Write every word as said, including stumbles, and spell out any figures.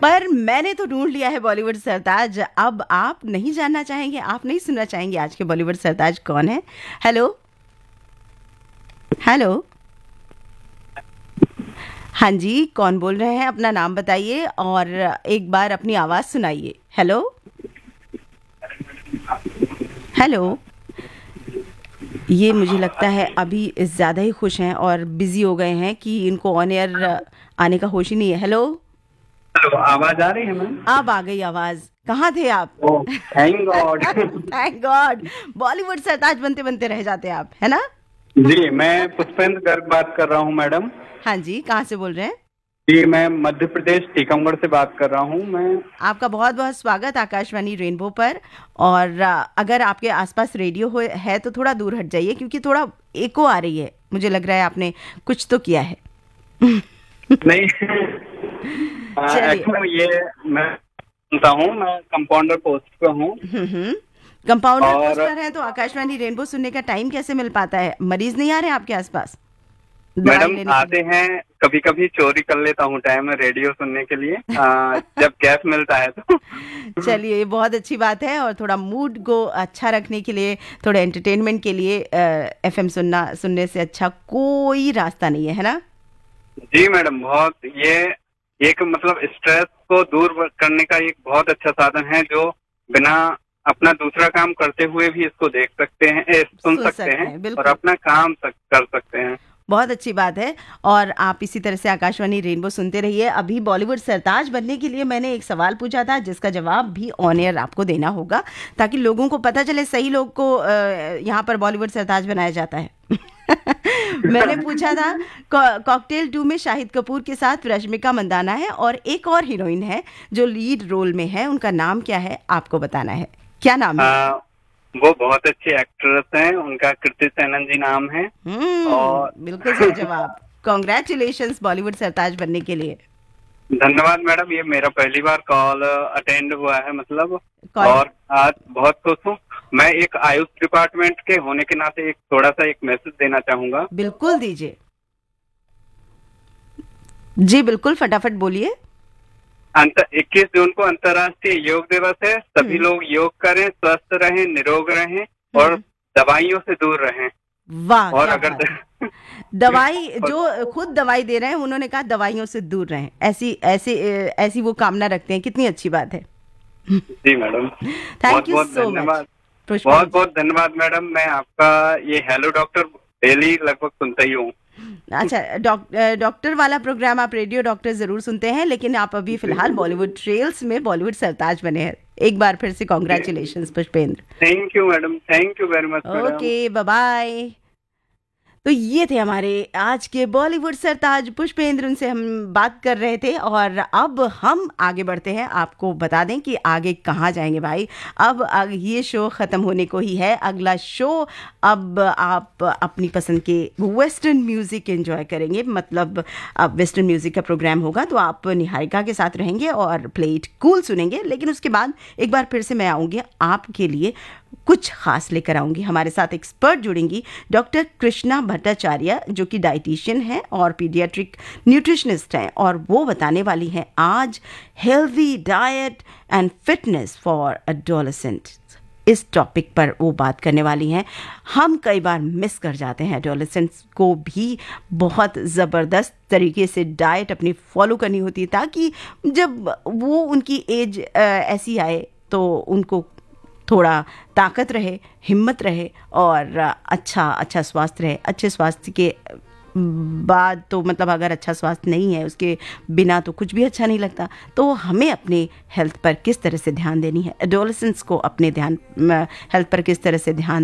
पर मैंने तो ढूंढ लिया है बॉलीवुड सरताज। अब आप नहीं जानना चाहेंगे, आप नहीं सुनना चाहेंगे आज के बॉलीवुड सरताज कौन है? हेलो हेलो, हाँ जी, कौन बोल रहे हैं? अपना नाम बताइए और एक बार अपनी आवाज़ सुनाइए। Hello hello. ये मुझे लगता है अभी ज़्यादा ही खुश हैं और बिजी हो गए हैं कि इनको ऑन एयर आने का होश ही नहीं है। हेलो हेलो, आवाज आ रही है मैम? अब आ गई आवाज़। कहाँ थे आप? Thank God. Thank God. Bollywood सरताज बनते बनते रह जाते आप, है ना? जी, मैं पुष्पेंद्र गर्ग बात कर रहा हूँ मैडम। हाँ जी, कहाँ से बोल रहे हैं? जी, मैं मध्य प्रदेश टीकमगढ़ से बात कर रहा हूँ मैं। आपका बहुत बहुत स्वागत आकाशवाणी रेनबो पर। और आ, अगर आपके आसपास रेडियो हो है तो थोड़ा दूर हट जाइए क्योंकि थोड़ा एको आ रही है। मुझे लग रहा है आपने कुछ तो किया है। नहीं, चलिए। एक्चुअली ये मैं सुनता हूँ, मैं कंपाउंडर पोस्ट पे हूँ। हम्म कंपाउंडर और पोस्ट पर है तो आकाशवाणी रेनबो सुनने का टाइम कैसे मिल पाता है? मरीज नहीं आ रहे आपके आसपास दवाई मैडम लेने के आते हैं, कभी कभी चोरी कर लेता हूँ टाइम रेडियो सुनने के लिए, आ, जब गैप मिलता है तो। लिए? चलिए, ये बहुत अच्छी बात है। और थोड़ा मूड को अच्छा रखने के लिए, थोड़ा एंटरटेनमेंट के लिए एफएम सुनना सुनने से अच्छा कोई रास्ता नहीं है, है ना? जी मैडम, बहुत ये एक मतलब स्ट्रेस को दूर करने का एक बहुत अच्छा साधन है, जो बिना अपना दूसरा काम करते हुए भी इसको देख सकते हैं, ए, सुन सुन सकते सकते हैं हैं, और बिल्कुल। अपना काम सक, कर सकते हैं। बहुत अच्छी बात है। और आप इसी तरह से आकाशवाणी रेनबो सुनते रहिए। अभी बॉलीवुड सरताज बनने के लिए मैंने एक सवाल पूछा था जिसका जवाब भी ऑन एयर आपको देना होगा ताकि लोगों को पता चले सही लोग को अ, यहाँ पर बॉलीवुड सरताज बनाया जाता है। मैंने पूछा था कॉ- कॉकटेल टू में शाहिद कपूर के साथ रश्मिका मंदाना है और एक और हीरोइन है जो लीड रोल में है, उनका नाम क्या है? आपको बताना है। क्या नाम है? आ, वो बहुत अच्छे एक्ट्रेस हैं, उनका कृति सेनन जी नाम है। और हम्म बिल्कुल सही जवाब। कॉन्ग्रेचुलेशंस बॉलीवुड सरताज बनने के लिए। धन्यवाद मैडम, ये मेरा पहली बार कॉल अटेंड हुआ है मतलब, कॉल। और आज बहुत खुश हूँ। मैं एक आयुष डिपार्टमेंट के होने के नाते एक थोड़ा सा एक मैसेज देना चाहूंगा। बिल्कुल दीजिए जी, बिल्कुल फटाफट बोलिए। इक्कीस जून को अंतर्राष्ट्रीय योग दिवस है। सभी हम्म लोग योग करें, स्वस्थ रहें, निरोग रहें और हम्म दवाइयों से दूर रहें। वाह, और क्या अगर बात है। दवाई, जो खुद दवाई दे रहे हैं उन्होंने कहा दवाइयों से दूर रहें, ऐसी ऐसी ऐसी वो कामना रखते हैं। कितनी अच्छी बात है। जी मैडम, थैंक बहुत यू बहुत सो मच धन्यवाद। बहुत पुष्पेंद्र जी। बहुत धन्यवाद मैडम, मैं आपका ये हेलो डॉक्टर डेली लगभग सुनता ही हूँ। अच्छा, डॉक- अ, डॉक्टर वाला प्रोग्राम आप रेडियो डॉक्टर जरूर सुनते हैं, लेकिन आप अभी फिलहाल बॉलीवुड ट्रेल्स में बॉलीवुड सरताज बने हैं। एक बार फिर से congratulations Pushpendra. Thank you madam, thank you very much madam. Okay, bye bye. तो ये थे हमारे आज के बॉलीवुड सरताज पुष्पेंद्र, उनसे हम बात कर रहे थे। और अब हम आगे बढ़ते हैं, आपको बता दें कि आगे कहाँ जाएंगे भाई। अब आग, ये शो ख़त्म होने को ही है। अगला शो अब आप अपनी पसंद के वेस्टर्न म्यूज़िक एंजॉय करेंगे, मतलब अब वेस्टर्न म्यूज़िक का प्रोग्राम होगा तो आप निहारिका के साथ रहेंगे और प्ले इट कूल सुनेंगे। लेकिन उसके बाद एक बार फिर से मैं आऊँगी आपके लिए, कुछ खास लेकर आऊंगी। हमारे साथ एक्सपर्ट जुड़ेंगी, डॉक्टर कृष्णा भट्टाचार्य, जो कि डाइटिशियन हैं और पीडियाट्रिक न्यूट्रिशनिस्ट हैं, और वो बताने वाली हैं आज healthy diet and fitness for adolescents. इस टॉपिक पर वो बात करने वाली हैं। हम कई बार मिस कर जाते हैं, एडोलेसेंट्स को भी बहुत ज़बरदस्त तरीके से डाइट अपनी फॉलो करनी होती है ताकि जब वो उनकी एज ऐसी आए तो उनको थोड़ा ताकत रहे, हिम्मत रहे और अच्छा अच्छा स्वास्थ्य रहे। अच्छे स्वास्थ्य के बाद तो मतलब अगर अच्छा स्वास्थ्य नहीं है उसके बिना तो कुछ भी अच्छा नहीं लगता। तो हमें अपने हेल्थ पर किस तरह से ध्यान देनी है, एडोलेसेंट्स को अपने ध्यान हेल्थ पर किस तरह से ध्यान